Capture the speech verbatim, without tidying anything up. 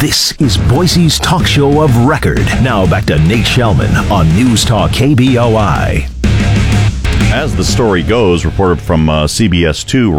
This is Boise's talk show of record. Now back to Nate Shellman on News Talk K B O I. As the story goes, reported from uh, C B S two